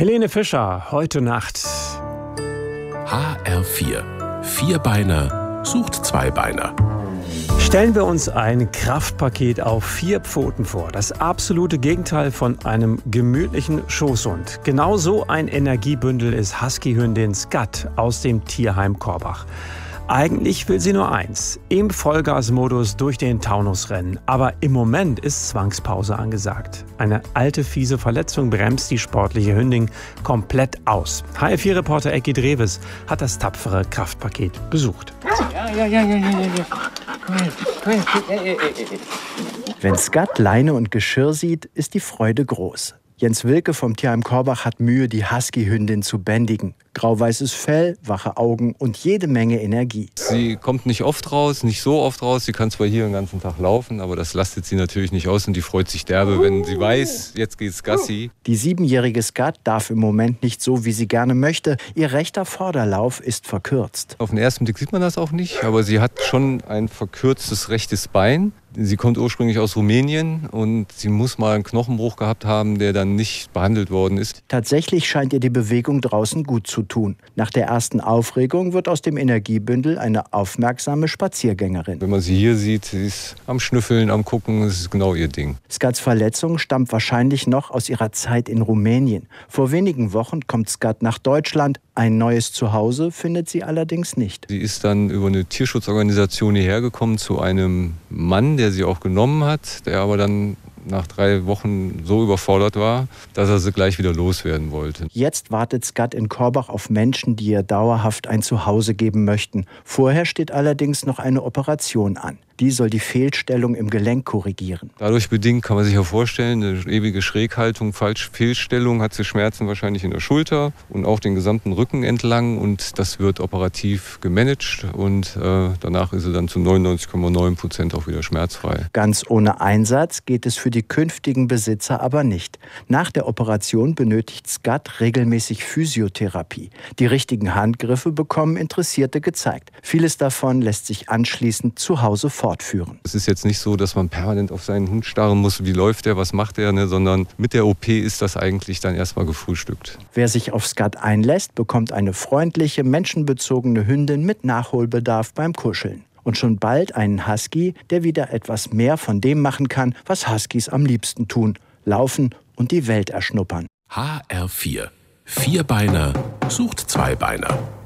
Helene Fischer, heute Nacht. HR4. Vierbeiner sucht Zweibeiner. Stellen wir uns ein Kraftpaket auf 4 Pfoten vor. Das absolute Gegenteil von einem gemütlichen Schoßhund. Genau so ein Energiebündel ist Husky-Hündin Skat aus dem Tierheim Korbach. Eigentlich will sie nur eins, im Vollgasmodus durch den Taunus rennen. Aber im Moment ist Zwangspause angesagt. Eine alte, fiese Verletzung bremst die sportliche Hündin komplett aus. HR4-Reporter Ecki Dreves hat das tapfere Kraftpaket besucht. Ja. Komm her. Wenn Skat Leine und Geschirr sieht, ist die Freude groß. Jens Wilke vom Tierheim Korbach hat Mühe, die Husky-Hündin zu bändigen. Grau-weißes Fell, wache Augen und jede Menge Energie. Sie kommt nicht oft raus, nicht so oft raus. Sie kann zwar hier den ganzen Tag laufen, aber das lastet sie natürlich nicht aus und die freut sich derbe, wenn sie weiß, jetzt geht's Gassi. Die 7-jährige Skat darf im Moment nicht so, wie sie gerne möchte. Ihr rechter Vorderlauf ist verkürzt. Auf den ersten Blick sieht man das auch nicht, aber sie hat schon ein verkürztes rechtes Bein. Sie kommt ursprünglich aus Rumänien und sie muss mal einen Knochenbruch gehabt haben, der dann nicht behandelt worden ist. Tatsächlich scheint ihr die Bewegung draußen gut zu tun. Nach der ersten Aufregung wird aus dem Energiebündel eine aufmerksame Spaziergängerin. Wenn man sie hier sieht, sie ist am Schnüffeln, am Gucken, das ist genau ihr Ding. Skats Verletzung stammt wahrscheinlich noch aus ihrer Zeit in Rumänien. Vor wenigen Wochen kommt Skat nach Deutschland. Ein neues Zuhause findet sie allerdings nicht. Sie ist dann über eine Tierschutzorganisation hierher gekommen zu einem Mann, der sie auch genommen hat, der aber dann nach 3 Wochen so überfordert war, dass er sie gleich wieder loswerden wollte. Jetzt wartet Skat in Korbach auf Menschen, die ihr dauerhaft ein Zuhause geben möchten. Vorher steht allerdings noch eine Operation an. Die soll die Fehlstellung im Gelenk korrigieren. Dadurch bedingt kann man sich ja vorstellen, eine ewige Schräghaltung, Fehlstellung, hat sie Schmerzen wahrscheinlich in der Schulter und auch den gesamten Rücken entlang. Und das wird operativ gemanagt und danach ist sie dann zu 99,9% auch wieder schmerzfrei. Ganz ohne Einsatz geht es für die künftigen Besitzer aber nicht. Nach der Operation benötigt Skat regelmäßig Physiotherapie. Die richtigen Handgriffe bekommen Interessierte gezeigt. Vieles davon lässt sich anschließend zu Hause fortführen. Es ist jetzt nicht so, dass man permanent auf seinen Hund starren muss, wie läuft der, was macht der, sondern mit der OP ist das eigentlich dann erstmal gefrühstückt. Wer sich auf Skat einlässt, bekommt eine freundliche, menschenbezogene Hündin mit Nachholbedarf beim Kuscheln. Und schon bald einen Husky, der wieder etwas mehr von dem machen kann, was Huskys am liebsten tun: laufen und die Welt erschnuppern. HR4. Vierbeiner sucht Zweibeiner.